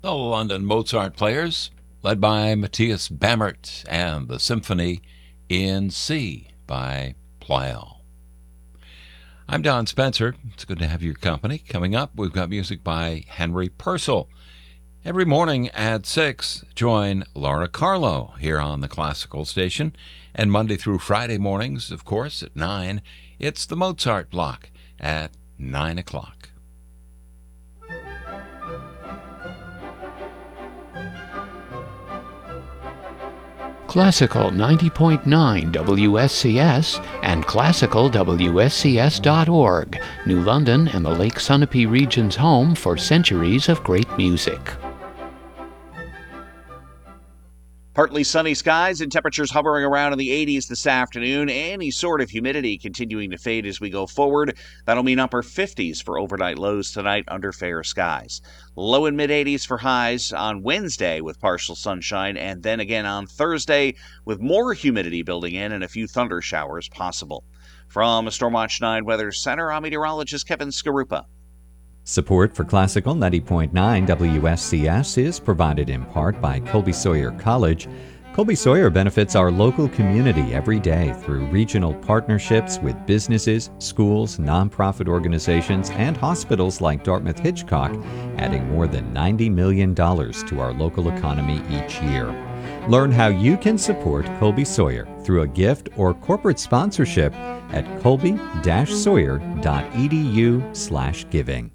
The London Mozart Players, led by Matthias Bammert, and the Symphony in C by Pleyel. I'm Don Spencer. It's good to have your company. Coming up, we've got music by Henry Purcell. Every morning at 6, join Laura Carlo here on the Classical Station. And Monday through Friday mornings, of course, at 9, it's the Mozart Block at 9 o'clock. Classical 90.9 WSCS and classicalwscs.org, New London and the Lake Sunapee region's home for centuries of great music. Partly sunny skies and temperatures hovering around in the 80s this afternoon. Any sort of humidity continuing to fade as we go forward. That'll mean upper 50s for overnight lows tonight under fair skies. Low and mid 80s for highs on Wednesday with partial sunshine, and then again on Thursday with more humidity building in and a few thunder showers possible. From Stormwatch 9 Weather Center, I'm meteorologist Kevin Skarupa. Support for Classical 90.9 WSCS is provided in part by Colby Sawyer College. Colby Sawyer benefits our local community every day through regional partnerships with businesses, schools, nonprofit organizations, and hospitals like Dartmouth Hitchcock, adding more than $90 million to our local economy each year. Learn how you can support Colby Sawyer through a gift or corporate sponsorship at colby-sawyer.edu/giving.